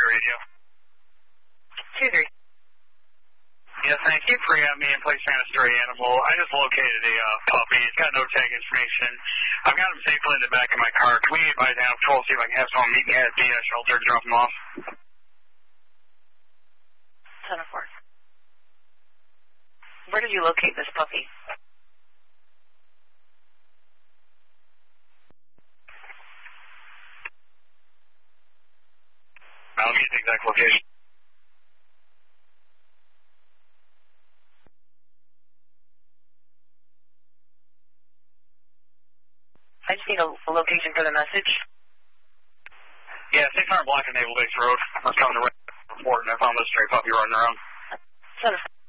radio. 2-3. Yeah, thank you for me and place trying a stray animal. I just located a puppy. It's got no tag information. I've got him safely in the back of my car. Can we advise Animal Control, see if I can have someone meet me at the shelter and drop him off? 10-4. Where did you locate this puppy? I'll get the exact location. I just need a location for the message. Yeah, 600 block of Naval Base Road. I was coming to report and I found this stray puppy running around. 10-4.